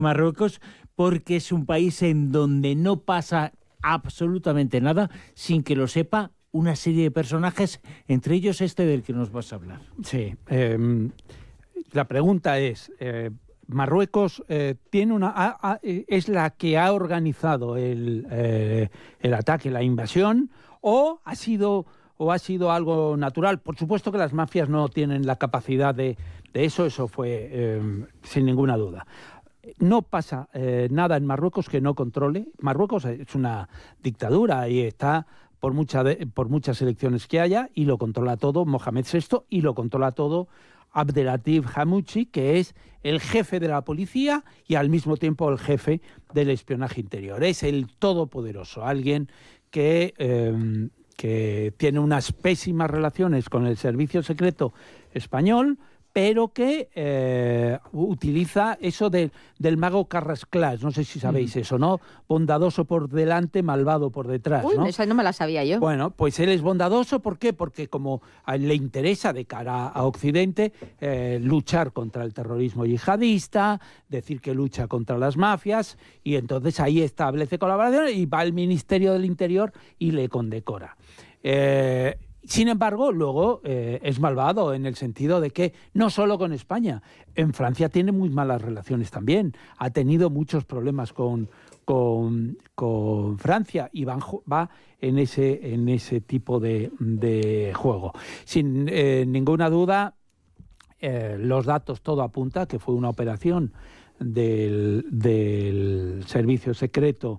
Marruecos, porque es un país en donde no pasa absolutamente nada sin que lo sepa una serie de personajes, entre ellos este del que nos vas a hablar. Sí, la pregunta es, Marruecos tiene es la que ha organizado el ataque, la invasión, o ha sido algo natural. Por supuesto que las mafias no tienen la capacidad de eso fue sin ninguna duda. No pasa nada en Marruecos que no controle. Marruecos es una dictadura y está por muchas elecciones que haya, y lo controla todo Mohamed VI, y lo controla todo Abdelatif Hamouchi, que es el jefe de la policía y al mismo tiempo el jefe del espionaje interior. Es el todopoderoso, alguien que tiene unas pésimas relaciones con el servicio secreto español, pero que utiliza eso del mago Carrasclás, no sé si sabéis eso, ¿no? Bondadoso por delante, malvado por detrás, ¿no? Esa no me la sabía yo. Bueno, pues él es bondadoso, ¿por qué? Porque como le interesa de cara a Occidente luchar contra el terrorismo yihadista, decir que lucha contra las mafias, y entonces ahí establece colaboración y va al Ministerio del Interior y le condecora. Sin embargo, luego es malvado en el sentido de que no solo con España, en Francia tiene muy malas relaciones también, ha tenido muchos problemas con Francia y va en ese tipo de juego. Sin ninguna duda, los datos, todo apunta que fue una operación del servicio secreto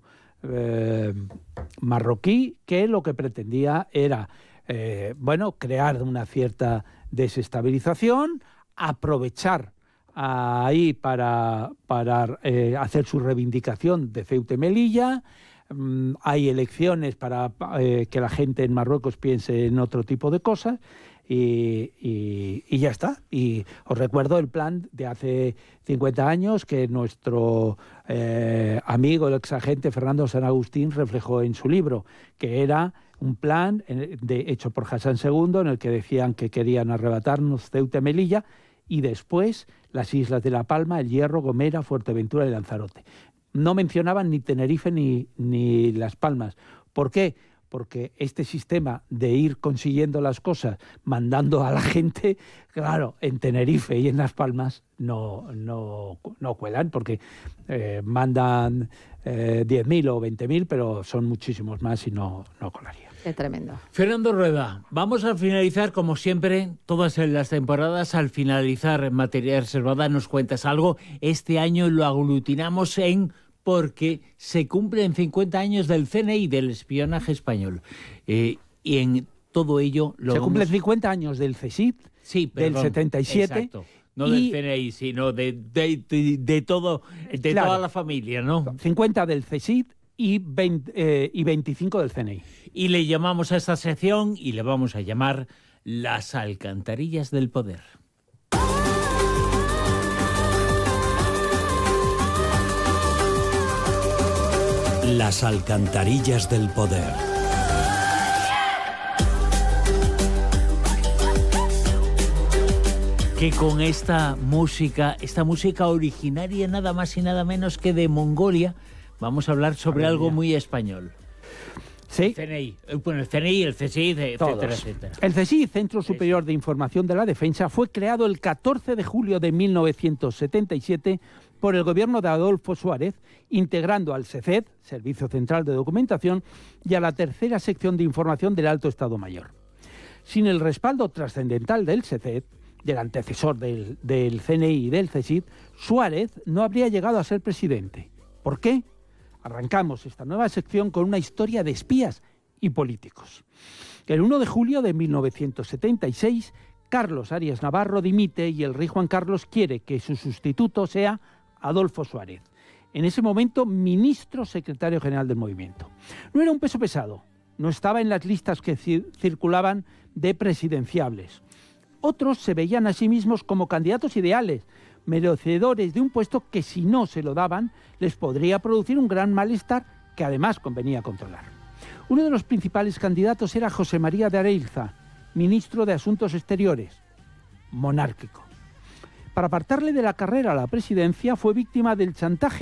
marroquí, que lo que pretendía era crear una cierta desestabilización, aprovechar ahí para hacer su reivindicación de Ceuta y Melilla. Hay elecciones para que la gente en Marruecos piense en otro tipo de cosas, y ya está. Y os recuerdo el plan de hace 50 años que nuestro amigo, el exagente Fernando San Agustín, reflejó en su libro, que era un plan hecho por Hassan II, en el que decían que querían arrebatarnos Ceuta y Melilla, y después las islas de La Palma, El Hierro, Gomera, Fuerteventura y Lanzarote. No mencionaban ni Tenerife ni Las Palmas. ¿Por qué? Porque este sistema de ir consiguiendo las cosas mandando a la gente, claro, en Tenerife y en Las Palmas no cuelan, porque mandan 10.000 o 20.000, pero son muchísimos más y no colaría. Qué tremendo. Fernando Rueda, vamos a finalizar, como siempre, todas las temporadas. Al finalizar en materia reservada, nos cuentas algo. Este año lo aglutinamos porque se cumplen 50 años del CNI, del espionaje español. Y en todo ello... Se cumplen 50 años del CSIC, sí, del 77. Exacto. No del CNI, sino de todo, claro, toda la familia, ¿no? 50 del CSIC y 25 del CNI. Y le llamamos a esta sección, y le vamos a llamar Las Alcantarillas del Poder. Las Alcantarillas del Poder. Que con esta música originaria nada más y nada menos que de Mongolia, vamos a hablar sobre algo muy español. Sí. El CNI, el CSIC, etcétera, etcétera. El CSIC, Centro Superior de Información de la Defensa, fue creado el 14 de julio de 1977 por el gobierno de Adolfo Suárez, integrando al SECED, Servicio Central de Documentación, y a la tercera sección de información del Alto Estado Mayor. Sin el respaldo trascendental del SECED, del antecesor del CNI y del CSIC, Suárez no habría llegado a ser presidente. ¿Por qué? Arrancamos esta nueva sección con una historia de espías y políticos. El 1 de julio de 1976, Carlos Arias Navarro dimite y el rey Juan Carlos quiere que su sustituto sea Adolfo Suárez, en ese momento ministro secretario general del movimiento. No era un peso pesado, no estaba en las listas que circulaban de presidenciables. Otros se veían a sí mismos como candidatos ideales, merecedores de un puesto que si no se lo daban les podría producir un gran malestar que además convenía controlar. Uno de los principales candidatos era José María de Areilza, ministro de Asuntos Exteriores, monárquico. para apartarle de la carrera a la presidencia, fue víctima del chantaje